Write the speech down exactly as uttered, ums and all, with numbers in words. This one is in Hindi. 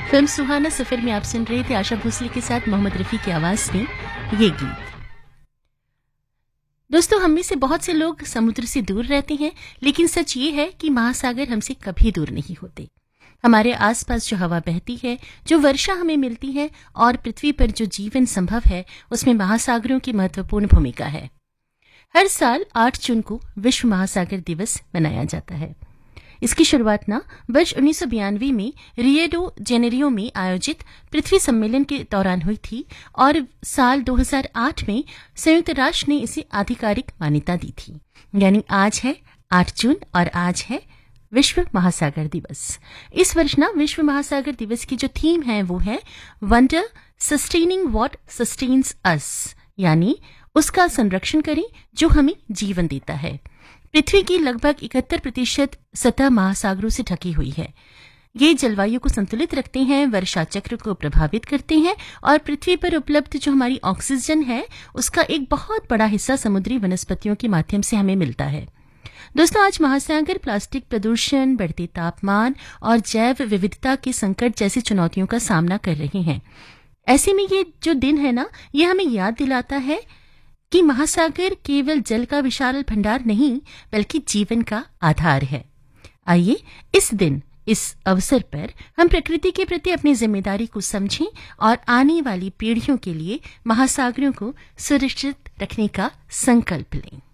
फिल्म सुहाना सफर में आप सुन रहे थे आशा भोसले के साथ मोहम्मद रफी की आवाज में ये गीत। दोस्तों, हम में से बहुत से लोग समुद्र से दूर रहते हैं, लेकिन सच ये है कि महासागर हमसे कभी दूर नहीं होते। हमारे आसपास जो हवा बहती है, जो वर्षा हमें मिलती है और पृथ्वी पर जो जीवन संभव है, उसमें महासागरों की महत्वपूर्ण भूमिका है। हर साल आठ जून को विश्व महासागर दिवस मनाया जाता है। इसकी शुरुआत ना वर्ष उन्नीस सौ बयानवे में रियो डी जेनेरियो में आयोजित पृथ्वी सम्मेलन के दौरान हुई थी और साल दो हज़ार आठ में संयुक्त राष्ट्र ने इसे आधिकारिक मान्यता दी थी। यानी आज है आठ जून और आज है विश्व महासागर दिवस। इस वर्ष ना विश्व महासागर दिवस की जो थीम है वो है वंडर सस्टेनिंग व्हाट सस्टेन्स अस, यानी उसका संरक्षण करें जो हमें जीवन देता है। पृथ्वी की लगभग इकहत्तर प्रतिशत सतह महासागरों से ढकी हुई है। ये जलवायु को संतुलित रखते हैं, वर्षा चक्र को प्रभावित करते हैं और पृथ्वी पर उपलब्ध जो हमारी ऑक्सीजन है उसका एक बहुत बड़ा हिस्सा समुद्री वनस्पतियों के माध्यम से हमें मिलता है। दोस्तों, आज महासागर प्लास्टिक प्रदूषण, बढ़ते तापमान और जैव विविधता के संकट जैसी चुनौतियों का सामना कर रहे हैं। ऐसे में ये जो दिन है ना, ये हमें याद दिलाता है कि महासागर केवल जल का विशाल भंडार नहीं बल्कि जीवन का आधार है। आइए इस दिन, इस अवसर पर हम प्रकृति के प्रति अपनी जिम्मेदारी को समझें और आने वाली पीढ़ियों के लिए महासागरों को सुरक्षित रखने का संकल्प लें।